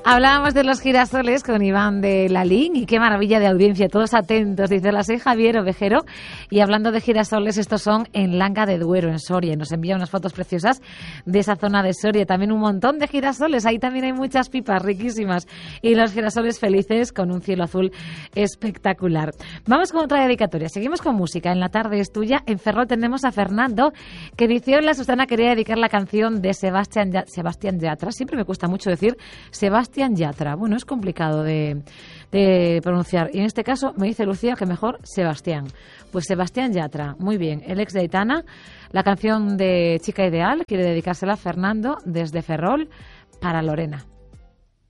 Hablábamos de los girasoles con Iván de Lalín y qué maravilla de audiencia, todos atentos, dice la soy Javier Ovejero y hablando de girasoles, estos son en Langa de Duero, en Soria, y nos envía unas fotos preciosas de esa zona de Soria, también un montón de girasoles, ahí también hay muchas pipas riquísimas y los girasoles felices con un cielo azul espectacular. Vamos con otra dedicatoria, seguimos con música, en la tarde es tuya, en Ferrol tenemos a Fernando que dice, hola Susana, quería dedicar la canción de Sebastián Yatra, siempre me cuesta mucho decir Sebastián Yatra. Bueno, es complicado de pronunciar. Y en este caso me dice Lucía que mejor Sebastián. Pues Sebastián Yatra. Muy bien. El ex de Aitana. La canción de Chica Ideal quiere dedicársela a Fernando desde Ferrol para Lorena.